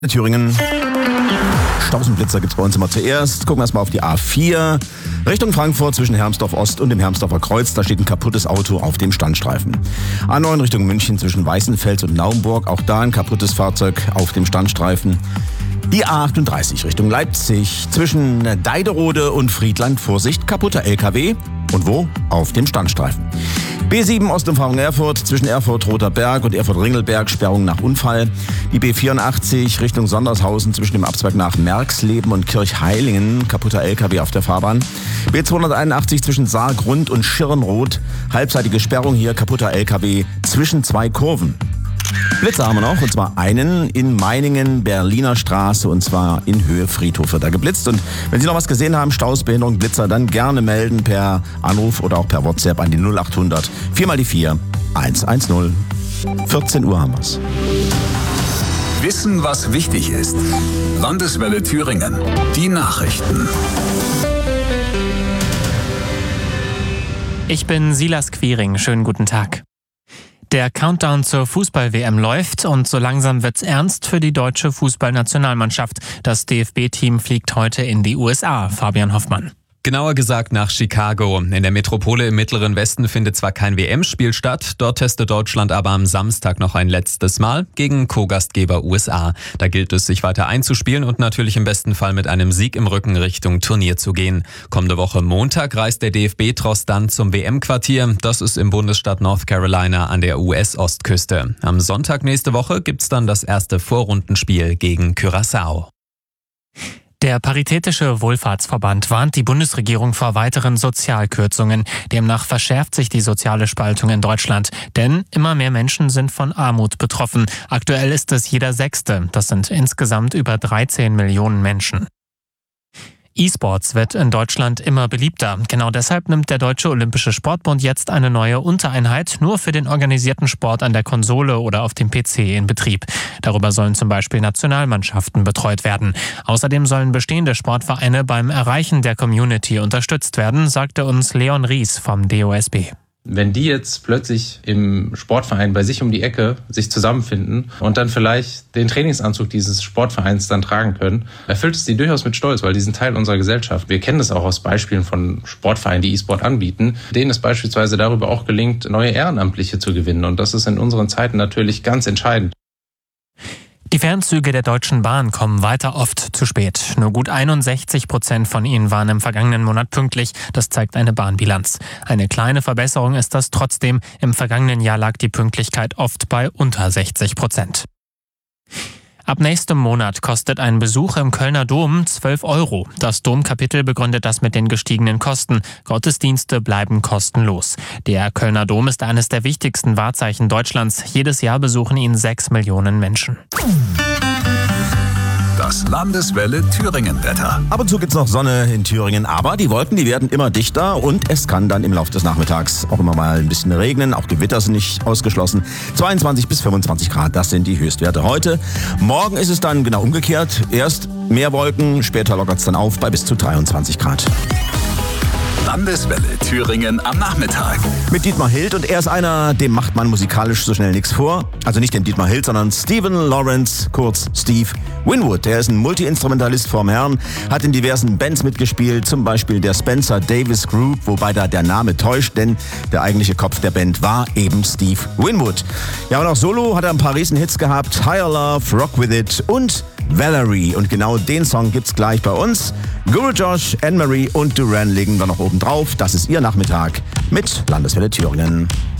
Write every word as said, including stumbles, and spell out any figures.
Thüringen. Stausenblitzer gibt es bei uns immer zuerst. Gucken wir erstmal auf die A vier. Richtung Frankfurt zwischen Hermsdorf Ost und dem Hermsdorfer Kreuz. Da steht ein kaputtes Auto auf dem Standstreifen. A neun Richtung München zwischen Weißenfels und Naumburg. Auch da ein kaputtes Fahrzeug auf dem Standstreifen. Die A achtunddreißig Richtung Leipzig zwischen Deiderode und Friedland. Vorsicht, kaputter L K W. Und wo? Auf dem Standstreifen. B sieben Ostumfahrung Erfurt zwischen Erfurt-Roter Berg und Erfurt-Ringelberg, Sperrung nach Unfall. Die B vierundachtzig Richtung Sondershausen zwischen dem Abzweig nach Merxleben und Kirchheilingen, kaputter L K W auf der Fahrbahn. B zweihunderteinundachtzig zwischen Saargrund und Schirnroth, halbseitige Sperrung hier, kaputter L K W zwischen zwei Kurven. Blitzer haben wir noch, und zwar einen in Meiningen, Berliner Straße, und zwar in Höhe Friedhof wird da geblitzt. Und wenn Sie noch was gesehen haben, Staus, Behinderung, Blitzer, dann gerne melden per Anruf oder auch per WhatsApp an die null achthundert vier mal die vier eins eins null. vierzehn Uhr haben wir's. Wissen, was wichtig ist. Landeswelle Thüringen. Die Nachrichten. Ich bin Silas Quiring. Schönen guten Tag. Der Countdown zur Fußball-W M läuft und so langsam wird's ernst für die deutsche Fußballnationalmannschaft. Das D F B-Team fliegt heute in die U S A. Fabian Hoffmann. Genauer gesagt nach Chicago. In der Metropole im Mittleren Westen findet zwar kein W M-Spiel statt, dort testet Deutschland aber am Samstag noch ein letztes Mal gegen Co-Gastgeber U S A. Da gilt es, sich weiter einzuspielen und natürlich im besten Fall mit einem Sieg im Rücken Richtung Turnier zu gehen. Kommende Woche Montag reist der D F B-Tross dann zum W M-Quartier. Das ist im Bundesstaat North Carolina an der U S-Ostküste. Am Sonntag nächste Woche gibt's dann das erste Vorrundenspiel gegen Curaçao. Der Paritätische Wohlfahrtsverband warnt die Bundesregierung vor weiteren Sozialkürzungen. Demnach verschärft sich die soziale Spaltung in Deutschland. Denn immer mehr Menschen sind von Armut betroffen. Aktuell ist es jeder Sechste. Das sind insgesamt über dreizehn Millionen Menschen. E-Sports wird in Deutschland immer beliebter. Genau deshalb nimmt der Deutsche Olympische Sportbund jetzt eine neue Untereinheit nur für den organisierten Sport an der Konsole oder auf dem P C in Betrieb. Darüber sollen zum Beispiel Nationalmannschaften betreut werden. Außerdem sollen bestehende Sportvereine beim Erreichen der Community unterstützt werden, sagte uns Leon Ries vom D O S B. Wenn die jetzt plötzlich im Sportverein bei sich um die Ecke sich zusammenfinden und dann vielleicht den Trainingsanzug dieses Sportvereins dann tragen können, erfüllt es die durchaus mit Stolz, weil die sind Teil unserer Gesellschaft. Wir kennen das auch aus Beispielen von Sportvereinen, die E-Sport anbieten, denen es beispielsweise darüber auch gelingt, neue Ehrenamtliche zu gewinnen. Und das ist in unseren Zeiten natürlich ganz entscheidend. Die Fernzüge der Deutschen Bahn kommen weiter oft zu spät. Nur gut einundsechzig Prozent von ihnen waren im vergangenen Monat pünktlich. Das zeigt eine Bahnbilanz. Eine kleine Verbesserung ist das trotzdem. Im vergangenen Jahr lag die Pünktlichkeit oft bei unter sechzig Prozent. Ab nächstem Monat kostet ein Besuch im Kölner Dom zwölf Euro. Das Domkapitel begründet das mit den gestiegenen Kosten. Gottesdienste bleiben kostenlos. Der Kölner Dom ist eines der wichtigsten Wahrzeichen Deutschlands. Jedes Jahr besuchen ihn sechs Millionen Menschen. Das Landeswelle Thüringen-Wetter. Ab und zu gibt's noch Sonne in Thüringen, aber die Wolken, die werden immer dichter und es kann dann im Laufe des Nachmittags auch immer mal ein bisschen regnen. Auch Gewitter sind nicht ausgeschlossen. zweiundzwanzig bis fünfundzwanzig Grad, das sind die Höchstwerte heute. Morgen ist es dann genau umgekehrt. Erst mehr Wolken, später lockert's dann auf bei bis zu dreiundzwanzig Grad. Landeswelle Thüringen am Nachmittag. Mit Dietmar Hild, und er ist einer, dem macht man musikalisch so schnell nichts vor. Also nicht dem Dietmar Hild, sondern Stephen Lawrence, kurz Steve Winwood. Der ist ein Multi-Instrumentalist vorm Herrn, hat in diversen Bands mitgespielt, zum Beispiel der Spencer Davis Group, wobei da der Name täuscht, denn der eigentliche Kopf der Band war eben Steve Winwood. Ja, und auch solo hat er ein paar Riesenhits gehabt, Higher Love, Rock With It und Valerie. Und genau den Song gibt's gleich bei uns. Guru Josh, Anne-Marie und Duran legen wir noch oben drauf. Das ist Ihr Nachmittag mit Landeswelle Thüringen.